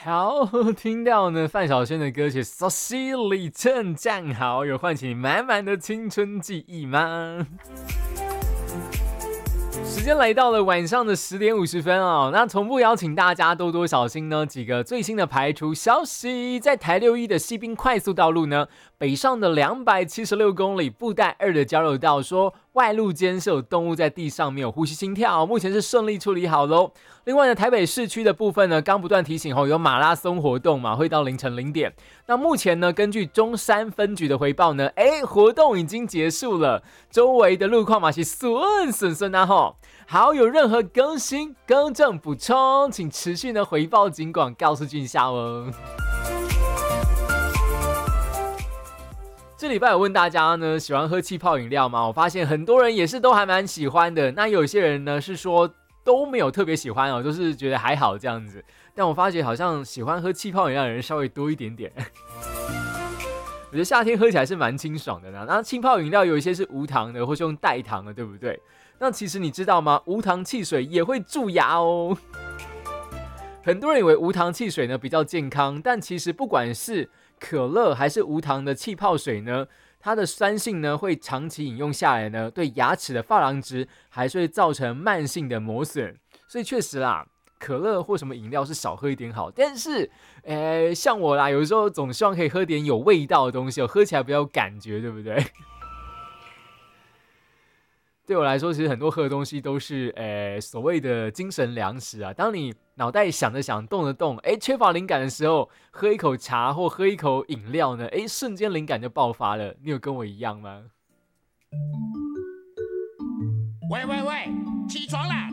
好，听到呢范晓萱的歌曲《So Silly》正站好，有唤起你满满的青春记忆吗？时间来到了晚上的10点50分哦，那同步邀请大家多多小心呢。几个最新的排除消息，在台6E的西滨快速道路呢，北上的276公里布袋2的交流道说外路间是有动物在地上没有呼吸心跳，目前是顺利处理好喽。另外呢，台北市区的部分呢，刚不断提醒有马拉松活动嘛，会到凌晨0点。那目前呢，根据中山分局的回报呢，活动已经结束了，周围的路况嘛是顺啊吼。好，有任何更新、更正、补充，请持续呢回报警广告诉俊孝哦。这礼拜有问大家呢，喜欢喝气泡饮料吗？我发现很多人也是都还蛮喜欢的。那有些人呢是说都没有特别喜欢哦，就是觉得还好这样子。但我发觉好像喜欢喝气泡饮料的人稍微多一点点。我觉得夏天喝起来是蛮清爽的呢。那气泡饮料有一些是无糖的，或是用代糖的，对不对？那其实你知道吗？无糖汽水也会蛀牙哦。很多人以为无糖汽水呢比较健康，但其实不管是可乐还是无糖的气泡水呢，它的酸性呢会长期饮用下来呢，对牙齿的珐琅质还是会造成慢性的磨损。所以确实啦，可乐或什么饮料是少喝一点好。但是，像我啦，有时候总希望可以喝点有味道的东西，喝起来比较有感觉，对不对？对我来说，其实很多喝的东西都是所谓的精神粮食啊。当你脑袋想着想，动着动，缺乏灵感的时候，喝一口茶或喝一口饮料呢，瞬间灵感就爆发了。你有跟我一样吗？ 喂，起床啦！